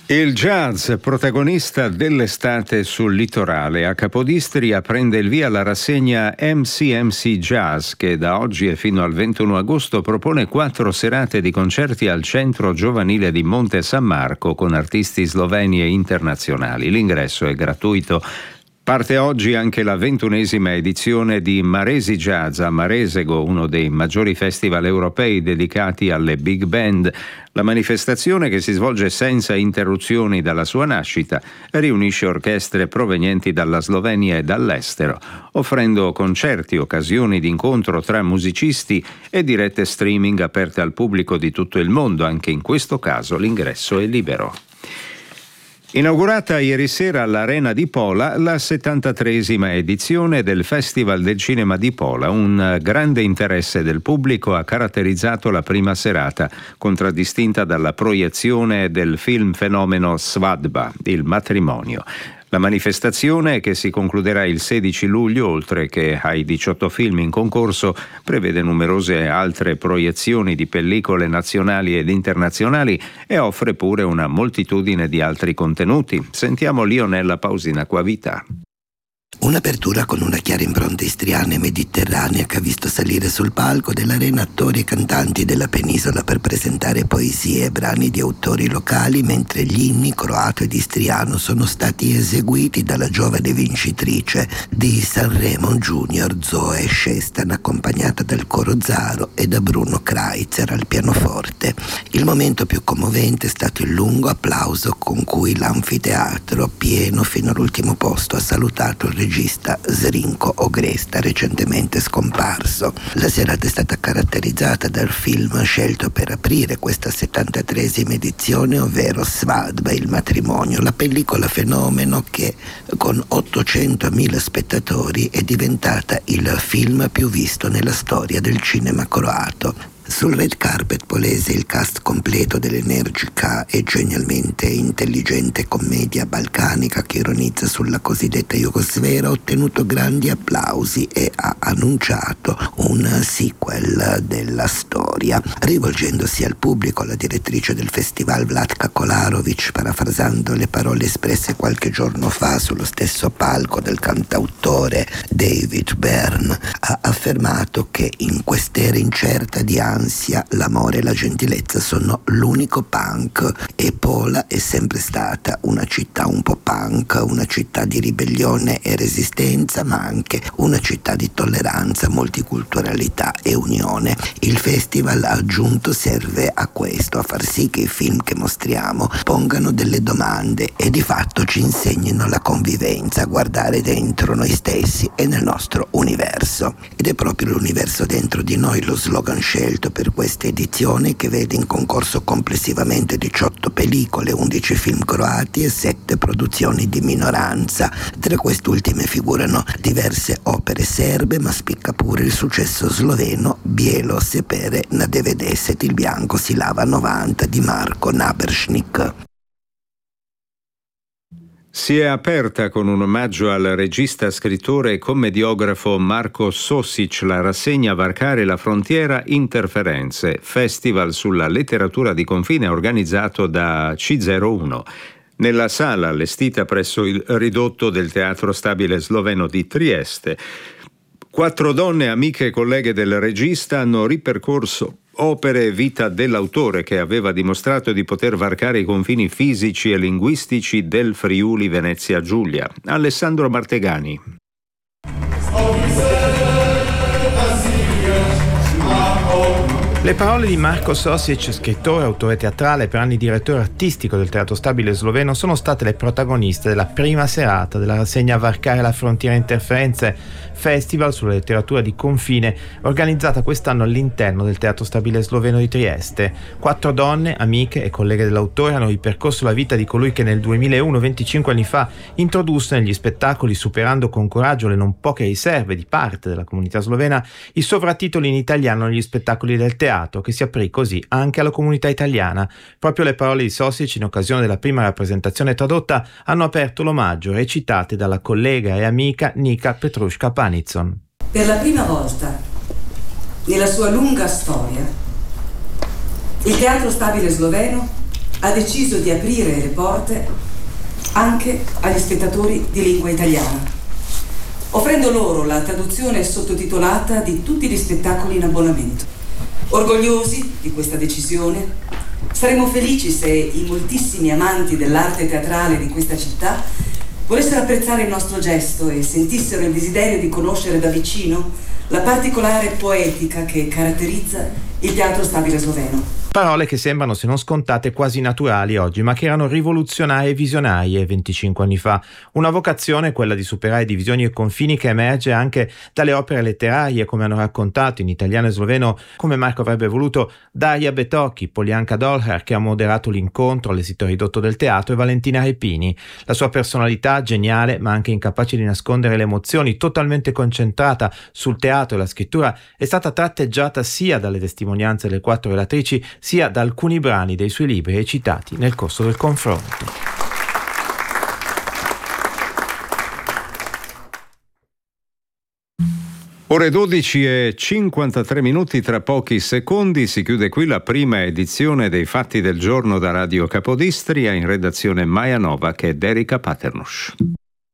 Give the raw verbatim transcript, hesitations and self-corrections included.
Il jazz, protagonista dell'estate sul litorale. A Capodistria prende il via la rassegna M C M C Jazz, che da oggi e fino al ventuno agosto propone quattro serate di concerti al Centro Giovanile di Monte San Marco con artisti sloveni e internazionali. L'ingresso è gratuito. Parte oggi anche la ventunesima edizione di Maresi Jazz a Maresego, uno dei maggiori festival europei dedicati alle big band. La manifestazione, che si svolge senza interruzioni dalla sua nascita, riunisce orchestre provenienti dalla Slovenia e dall'estero, offrendo concerti, occasioni di incontro tra musicisti e dirette streaming aperte al pubblico di tutto il mondo. Anche in questo caso l'ingresso è libero. Inaugurata ieri sera all'Arena di Pola la settantatreesima edizione del Festival del Cinema di Pola. Un grande interesse del pubblico ha caratterizzato la prima serata, contraddistinta dalla proiezione del film fenomeno Svadba, il matrimonio. La manifestazione, che si concluderà il sedici luglio, oltre che ai diciotto film in concorso, prevede numerose altre proiezioni di pellicole nazionali ed internazionali e offre pure una moltitudine di altri contenuti. Sentiamo Lionella Pausina Quavita. Un'apertura con una chiara impronta istriana e mediterranea che ha visto salire sul palco dell'Arena attori e cantanti della penisola per presentare poesie e brani di autori locali, mentre gli inni croato ed istriano sono stati eseguiti dalla giovane vincitrice di Sanremo Junior Zoe Shestan, accompagnata dal coro Zaro e da Bruno Kreitzer al pianoforte. Il momento più commovente è stato il lungo applauso con cui l'anfiteatro, pieno fino all'ultimo posto, ha salutato il regista Zrinko Ogresta, recentemente scomparso. La serata è stata caratterizzata dal film scelto per aprire questa settantatreesima edizione, ovvero Svadba, il matrimonio, la pellicola fenomeno che con ottocentomila spettatori è diventata il film più visto nella storia del cinema croato. Sul red carpet polese il cast completo dell'energica e genialmente intelligente commedia balcanica che ironizza sulla cosiddetta Jugosfera ha ottenuto grandi applausi e ha annunciato un sequel della storia. Rivolgendosi al pubblico, la direttrice del festival Vlatka Kolarovic, parafrasando le parole espresse qualche giorno fa sullo stesso palco del cantautore David Byrne, ha affermato che in quest'era incerta di ansia l'amore e la gentilezza sono l'unico punk, e Pola è sempre stata una città un po' punk, una città di ribellione e resistenza, ma anche una città di tolleranza, multiculturalità e unione. Il festival, ha aggiunto, serve a questo, a far sì che i film che mostriamo pongano delle domande e di fatto ci insegnino la convivenza, a guardare dentro noi stessi e nel nostro universo. Ed è proprio l'universo dentro di noi lo slogan scelto per questa edizione, che vede in concorso complessivamente diciotto pellicole, undici film croati e sette produzioni di minoranza. Tra quest'ultime figurano diverse opere serbe, ma spicca pure il successo sloveno Bijelo se pere na devedeset, il bianco si lava a novanta di Marko Naberšnik. Si è aperta con un omaggio al regista, scrittore e commediografo Marko Sosic la rassegna Varcare la frontiera Interferenze, festival sulla letteratura di confine organizzato da C zero uno. Nella sala allestita presso il ridotto del Teatro Stabile Sloveno di Trieste, quattro donne, amiche e colleghe del regista, hanno ripercorso opere e vita dell'autore, che aveva dimostrato di poter varcare i confini fisici e linguistici del Friuli Venezia Giulia. Alessandro Martegani. Le parole di Marko Sosic, scrittore, autore teatrale e per anni direttore artistico del Teatro Stabile Sloveno, sono state le protagoniste della prima serata della rassegna Varcare la frontiera Interferenze, festival sulla letteratura di confine, organizzata quest'anno all'interno del Teatro Stabile Sloveno di Trieste. Quattro donne, amiche e colleghe dell'autore, hanno ripercorso la vita di colui che nel duemilauno, venticinque anni fa, introdusse negli spettacoli, superando con coraggio le non poche riserve di parte della comunità slovena, i sovrattitoli in italiano negli spettacoli del teatro, che si aprì così anche alla comunità italiana. Proprio le parole di Sosic, in occasione della prima rappresentazione tradotta, hanno aperto l'omaggio, recitate dalla collega e amica Nika Petrushka Panizon. Per la prima volta nella sua lunga storia, il Teatro Stabile Sloveno ha deciso di aprire le porte anche agli spettatori di lingua italiana, offrendo loro la traduzione sottotitolata di tutti gli spettacoli in abbonamento. Orgogliosi di questa decisione, saremmo felici se i moltissimi amanti dell'arte teatrale di questa città volessero apprezzare il nostro gesto e sentissero il desiderio di conoscere da vicino la particolare poetica che caratterizza il teatro stabile sloveno. Parole che sembrano, se non scontate, quasi naturali oggi, ma che erano rivoluzionarie e visionarie venticinque anni fa. Una vocazione, quella di superare divisioni e confini, che emerge anche dalle opere letterarie, come hanno raccontato in italiano e sloveno, come Marco avrebbe voluto, Daria Betocchi, Polianka Dolhar, che ha moderato l'incontro all'esito ridotto del teatro, e Valentina Repini. La sua personalità, geniale ma anche incapace di nascondere le emozioni, totalmente concentrata sul teatro e la scrittura, è stata tratteggiata sia dalle testimonianze delle quattro relatrici sia da alcuni brani dei suoi libri recitati nel corso del confronto. Ore dodici e cinquantatré minuti, tra pochi secondi si chiude qui la prima edizione dei Fatti del Giorno da Radio Capodistria. In redazione Maja Novak ed Erika Paternoš.